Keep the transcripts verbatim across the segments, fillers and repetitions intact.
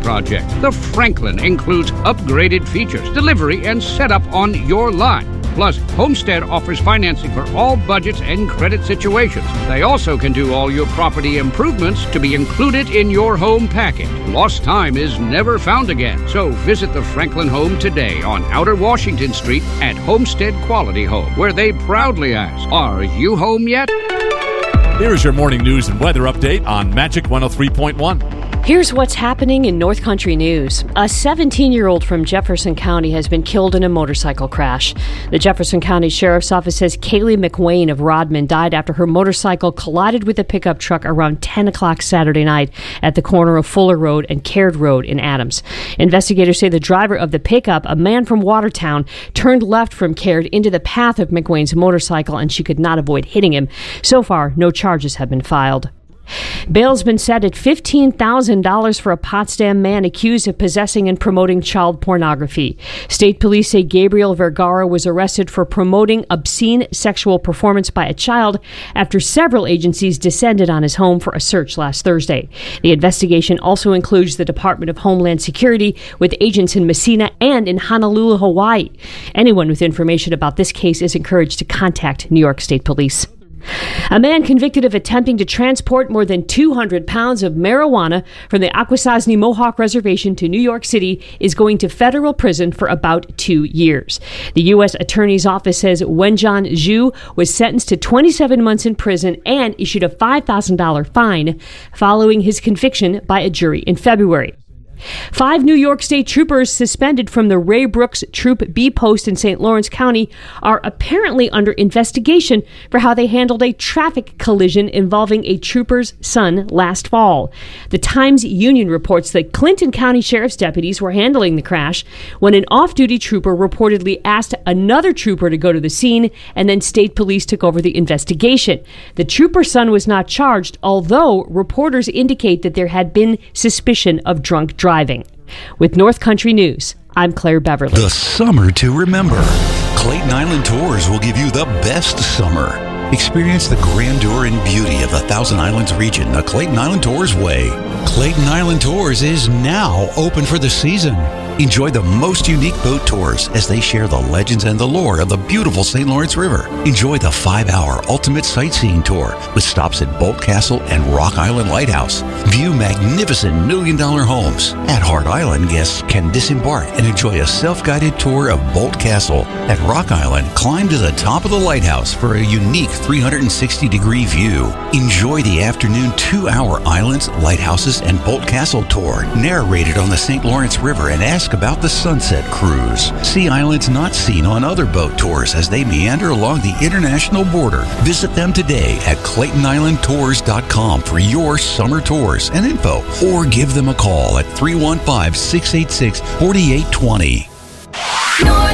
project. The Franklin includes upgraded features, delivery, and setup on your lot. Plus, Homestead offers financing for all budgets and credit situations. They also can do all your property improvements to be included in your home package. Lost time is never found again. So visit the Franklin home today on Outer Washington Street at Homestead Quality Home, where they proudly ask, are you home yet? Here is your morning news and weather update on Magic one oh three point one. Here's what's happening in North Country news. A seventeen-year-old from Jefferson County has been killed in a motorcycle crash. The Jefferson County Sheriff's Office says Kaylee McWayne of Rodman died after her motorcycle collided with a pickup truck around ten o'clock Saturday night at the corner of Fuller Road and Caird Road in Adams. Investigators say the driver of the pickup, a man from Watertown, turned left from Caird into the path of McWayne's motorcycle, and she could not avoid hitting him. So far, no charges have been filed. Bail's been set at fifteen thousand dollars for a Potsdam man accused of possessing and promoting child pornography. State police say Gabriel Vergara was arrested for promoting obscene sexual performance by a child after several agencies descended on his home for a search last Thursday. The investigation also includes the Department of Homeland Security with agents in Messina and in Honolulu, Hawaii. Anyone with information about this case is encouraged to contact New York State Police. A man convicted of attempting to transport more than two hundred pounds of marijuana from the Akwesasne Mohawk Reservation to New York City is going to federal prison for about two years. The U S Attorney's Office says Wenjan Zhu was sentenced to twenty-seven months in prison and issued a five thousand dollars fine following his conviction by a jury in February. Five New York State troopers suspended from the Ray Brooks Troop B post in Saint Lawrence County are apparently under investigation for how they handled a traffic collision involving a trooper's son last fall. The Times-Union reports that Clinton County Sheriff's deputies were handling the crash when an off-duty trooper reportedly asked another trooper to go to the scene, and then state police took over the investigation. The trooper's son was not charged, although reporters indicate that there had been suspicion of drunk driving. Driving. With North Country News, I'm Claire Beverly. The summer to remember. Clayton Island Tours will give you the best summer. Experience the grandeur and beauty of the Thousand Islands region the Clayton Island Tours way. Clayton Island Tours is now open for the season. Enjoy the most unique boat tours as they share the legends and the lore of the beautiful Saint Lawrence River. Enjoy the five-hour ultimate sightseeing tour with stops at Bolt Castle and Rock Island Lighthouse. View magnificent million-dollar homes. At Hart Island, guests can disembark and enjoy a self-guided tour of Bolt Castle. At Rock Island, climb to the top of the lighthouse for a unique three hundred sixty degree view. Enjoy the afternoon two-hour Islands, Lighthouses, and Bolt Castle tour, narrated on the Saint Lawrence River, and ask about the Sunset Cruise. See islands not seen on other boat tours as they meander along the international border. Visit them today at Clayton Island Tours dot com for your summer tours and info, or give them a call at three one five, six eight six, four eight two zero.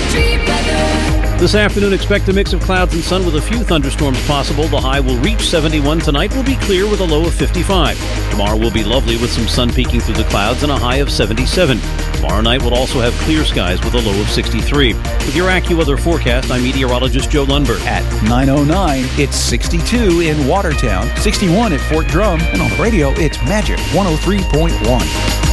This afternoon, expect a mix of clouds and sun with a few thunderstorms possible. The high will reach seventy-one. Tonight will be clear with a low of fifty-five. Tomorrow will be lovely with some sun peeking through the clouds and a high of seventy-seven. Tomorrow night will also have clear skies with a low of sixty-three. With your AccuWeather forecast, I'm meteorologist Joe Lundberg. At nine oh nine, it's sixty-two in Watertown, sixty-one at Fort Drum, and on the radio, it's Magic one oh three point one.